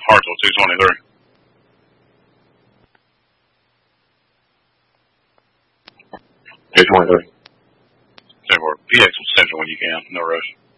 Hartsville 223. Two 23. Or PX Central when you can. No rush.